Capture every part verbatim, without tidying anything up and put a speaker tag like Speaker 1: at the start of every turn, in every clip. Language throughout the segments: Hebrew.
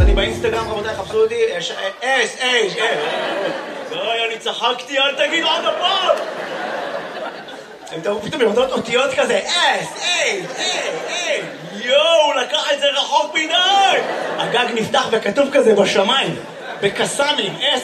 Speaker 1: אני באינסטגרם, רבותיי, חפשו אותי, אש, אש, אש, אוי, אני צחקתי, אל תגיד עוד הפעם! הם תראו פתאום במתנות אותיות כזה, אש, אש, אש, יואו, הוא לקח את זה רחוק מדי! הגג נפתח וכתוב כזה בשמיים, בקסמים, אש.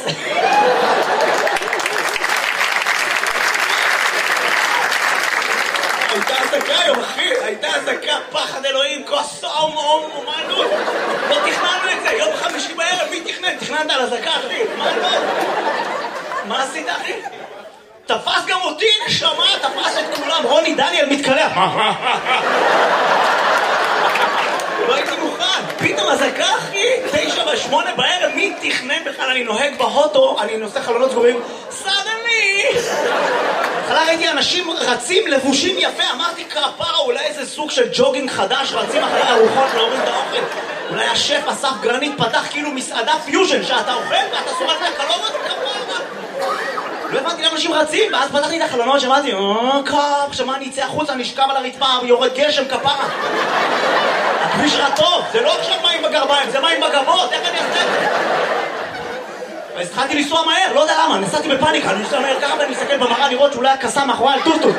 Speaker 1: הייתה עסקה היום, אחי, הייתה עסקה, פחד אלוהים, כוס אום אום אומנות. לא תכננו את זה, יום חמישי בערב, מי תכנן? תכננת על עסקה, אחי, מה לא? מה עשית, אחי? תפס גם אותי, נשמה, תפס את כולם, רוני דניאל מתקלח. לא הייתי מוכן, פתאום עסקה, אחי, תשע ושמונה בערב, מי תכנן בכלל? אני נוהג בהוטו, אני נושא חלונות סגורים, סדני! התחלה ראיתי אנשים רצים לבושים יפה, אמרתי כפרה, אולי איזה סוג של ג'וגינג חדש, רצים אחרי ארוחות להוריד את האוכל. אולי השף אסף גרנית פתח כאילו מסעדה פיוז'ן, שאתה אוכל ואתה סורק מהחלומות כפרה. לא הבנתי למה אנשים רצים, ואז פתחתי את החלונות שאמרתי, אה, קאפ, שמה אני אצא החוצה, נשכב על הרצפה, יורד גשם כפרה. הכביש רע טוב, זה לא עכשיו מים בגרביים, זה מים בגבות, איך אני אעשה את זה? אז התחלתי לנסוע מהר, לא יודע למה, נסעתי בפאניקה, אני נוסע מהר ככה ואני מסתכל במראה לראות שאולי הקסם מאחורי על טוטוט.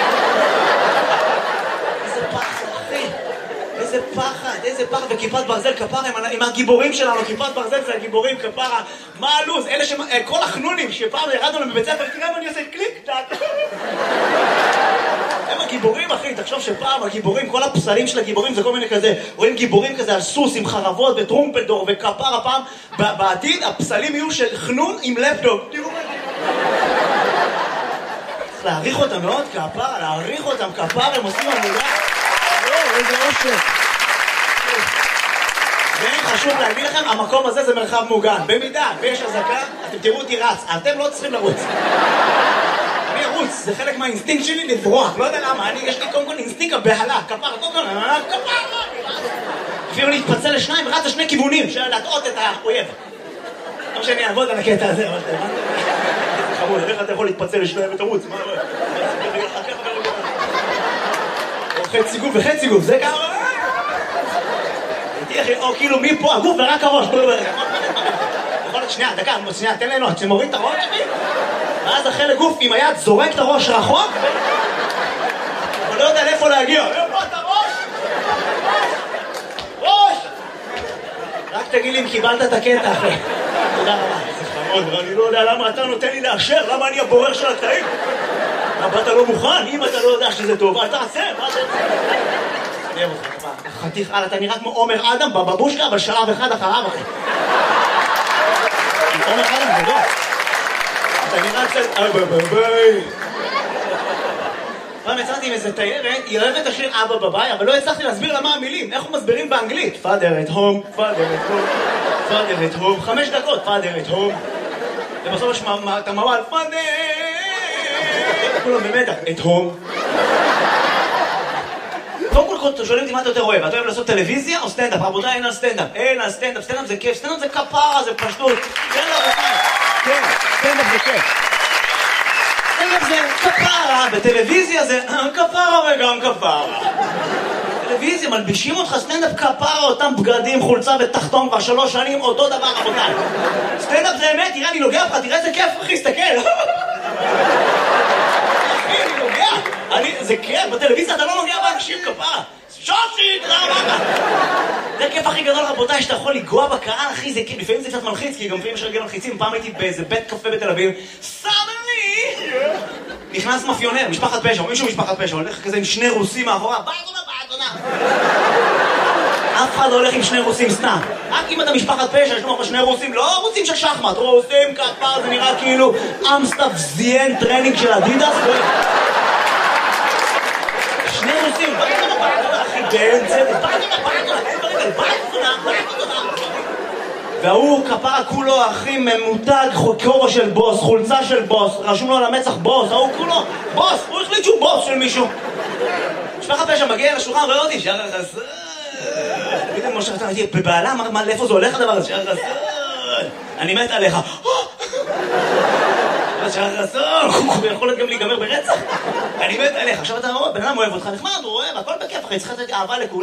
Speaker 1: איזה פחד, אחי, איזה פחד, איזה פחד, וכיפת ברזל כפרה עם הגיבורים שלנו, כיפת ברזל זה הגיבורים כפרה, מה הלו"ז, אלה ש... כל החנונים שפעם ירדנו להם בבית ספר, תראה מה אני עושה, קליק, טק. הם הגיבורים, אחי, תחשוב שפעם הגיבורים, כל הפסלים של הגיבורים זה כל מיני כזה, רואים גיבורים כזה על סוס עם חרבות וטרומפלדור וכפר הפעם, בעתיד הפסלים יהיו של חנון עם לפדוק. תראו מה זה. צריך להעריך אותם מאוד כפר, להעריך אותם כפר, הם עושים עבודה. לא, איזה אושר. וחשוב להגיד לכם, המקום הזה זה מרחב מוגן. במידה ויש הזקה, אתם תראו אותי רץ, אתם לא צריכים לרוץ. אני ארוץ, זה חלק מהאינסטינקט שלי לברוח, לא יודע למה, אני, יש לי קודם כל אינסטינקט הבהלה, כפר, קודם כל, כפר, אפילו להתפצל לשניים, רץ לשני כיוונים, של להטעות את האויב. לא שאני אעבוד על הקטע הזה, אבל זה חמוד, איך אתה יכול להתפצל לשניים ותרוץ, מה רואה? חצי גוף וחצי גוף, זה ככה, או כאילו מפה, הגוף ורק הראש, יכול להיות שנייה, דקה, שנייה, תן לנו, שמוריד את הראש, ואז החלק גוף עם היד זורק את הראש רחוק, אבל לא יודע לאיפה להגיע. איפה את הראש? ראש! רק תגיד לי אם קיבלת את הקטע אחרי. תודה רבה. זה חמוד, אני לא יודע למה אתה נותן לי לאשר, למה אני הבורר של הקטעים? למה אתה לא מוכן? אם אתה לא יודע שזה טוב, אל תעשה, מה אתה רוצה? אני אוהב אותך, חתיך, אתה נראה כמו עומר אדם בבבושקה, אבל שלב אחד אחריו אחרי. עומר אדם זה לא. אתה נראה קצת... אבא בביי. פעם יצאתי עם איזה תיירת, היא אוהבת את השיר אבא בביי, אבל לא הצלחתי להסביר לה מה המילים, איך הוא מסבירים באנגלית. Father at home, father at home, father at home, חמש דקות, father at home. ובסוף יש את המעל, father! כולם במתח, at home. קודם כל, אתה שואלים אותי מה אתה יותר אוהב, אתה אוהב לעשות טלוויזיה או סטנדאפ? רבותיי, אין על סטנדאפ, אין על סטנדאפ, סטנדאפ זה כיף, סטנדאפ זה כפרה, זה פשטות, כן רבותיי, כן, סטנדאפ זה כיף. סטנדאפ זה כפרה, בטלוויזיה זה כפרה וגם כפרה. טלוויזיה, מלבישים אותך סטנדאפ כפרה, אותם בגדים, חולצה ותחתון כבר שלוש שנים, אותו דבר רבותיי. סטנדאפ זה אמת, תראה, אני נוגע לך, תראה איזה כיף, אחי, סתכל. אחי, אני נוגע. זה כיף, בטלוויזיה אתה לא נוגע באנשים כפרה. שושי, תודה רבה. זה הכיף הכי גדול רבותיי, שאתה יכול לגוע בקהל, אחי, זה כיף. לפעמים זה קצת מלחיץ, כי גם לפעמים יש רגע מלחיצים. פעם הייתי באיזה בית קפה בתל אביב, סדני! נכנס מאפיונר, משפחת פשע, או מישהו משפחת פשע, הולך כזה עם שני רוסים מאחורה, באזונה, באזונה. אף אחד לא הולך עם שני רוסים סתם. רק אם אתה משפחת פשע, יש לך שני רוסים, לא רוסים של שחמט, רוסים כפר, זה נראה כאילו אמסטאפ זיין טרנינג של אדידס. שני רוסים, באזונה, באזונה, אחי, באמצע, באזונה, באזונה, באזונה, באזונה. והוא כפרה כולו, אחי, ממותג כובע של בוס, חולצה של בוס, רשום לו על המצח בוס, ההוא כולו, בוס, הוא החליט שהוא בוס של מישהו. משפחת פשע מגיע לשולחן, רואה אותי, שער החסר. פתאום כמו שאתה הייתי בבעלה, מה, לאיפה זה הולך הדבר הזה? שער החסר. אני מת עליך. שער החסר, הוא יכול להיות גם להיגמר ברצח. אני מת עליך. עכשיו אתה אומר, בן אדם אוהב אותך, נחמד, הוא אוהב, הכל בכיף, אחי, צריך לתת אהבה לכולם.